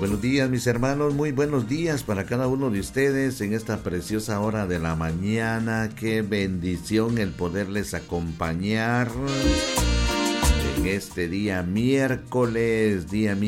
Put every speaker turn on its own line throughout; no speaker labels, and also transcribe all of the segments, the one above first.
buenos días, mis hermanos, muy buenos días para cada uno de ustedes en esta preciosa hora de la mañana. Qué bendición el poderles acompañar en este día miércoles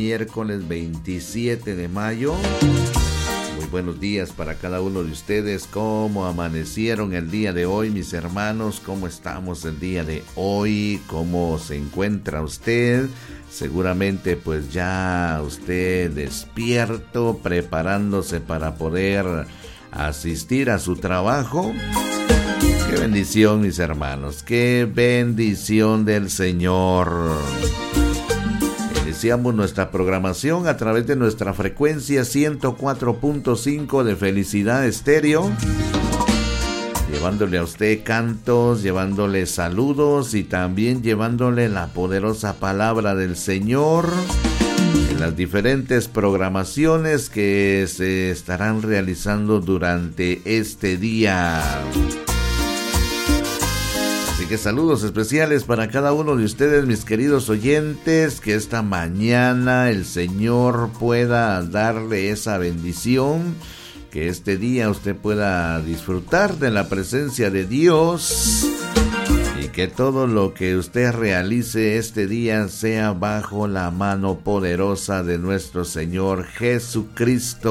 27 de mayo. Muy buenos días para cada uno de ustedes. ¿Cómo amanecieron el día de hoy, mis hermanos? ¿Cómo estamos el día de hoy? ¿Cómo se encuentra usted? Seguramente pues ya usted despierto, preparándose para poder asistir a su trabajo. Qué bendición, mis hermanos, qué bendición del Señor. Iniciamos nuestra programación a través de nuestra frecuencia 104.5 de Felicidad Estéreo, llevándole a usted cantos, llevándole saludos y también llevándole la poderosa palabra del Señor en las diferentes programaciones que se estarán realizando durante este día. Así que saludos especiales para cada uno de ustedes, mis queridos oyentes, que esta mañana el Señor pueda darle esa bendición, que este día usted pueda disfrutar de la presencia de Dios y que todo lo que usted realice este día sea bajo la mano poderosa de nuestro Señor Jesucristo.